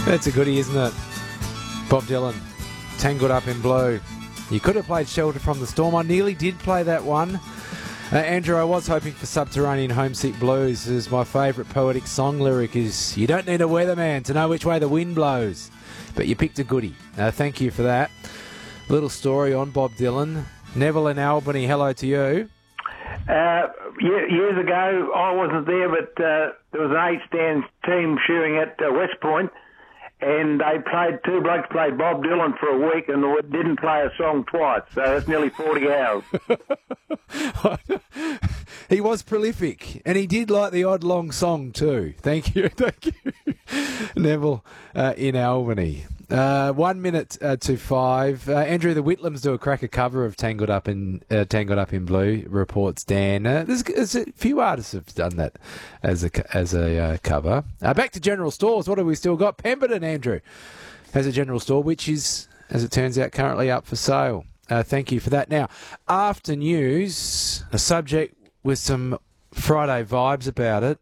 That's a goodie, isn't it? Bob Dylan, Tangled Up in Blue. You could have played Shelter from the Storm. I nearly did play that one. Andrew, I was hoping for Subterranean Homesick Blues, as my favourite poetic song lyric is, you don't need a weatherman to know which way the wind blows. But you picked a goodie. Thank you for that. Little story on Bob Dylan. Neville in Albany, hello to you. Years ago, I wasn't there, but there was an 8-stand team shooting at West Point, and two blokes played Bob Dylan for a week and didn't play a song twice, so that's nearly 40 hours. He was prolific, and he did like the odd long song too. Thank you. Neville in Albany. 1 minute to 5. Andrew, the Whitlams do a cracker cover of Tangled Up in Blue, reports Dan. There's a few artists have done that as a cover. Back to general stores. What have we still got? Pemberton, Andrew, has a general store, which is, as it turns out, currently up for sale. Thank you for that. Now, after news, a subject with some Friday vibes about it.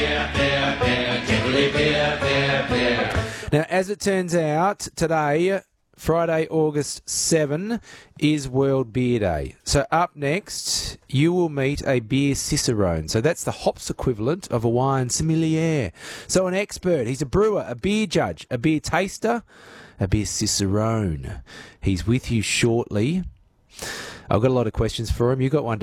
Now, as it turns out, today, Friday, August 7, is World Beer Day. So up next, you will meet a beer cicerone. So that's the hops equivalent of a wine sommelier. So an expert. He's a brewer, a beer judge, a beer taster, a beer cicerone. He's with you shortly. I've got a lot of questions for him. You got one to